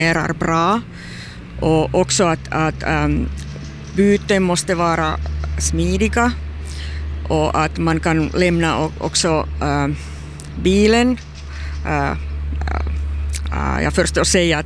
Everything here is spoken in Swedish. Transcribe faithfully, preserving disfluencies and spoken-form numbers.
fungerar bra och också att, att um, byten måste vara smidiga och att man kan lämna också uh, bilen. Uh, uh, jag förstår säga att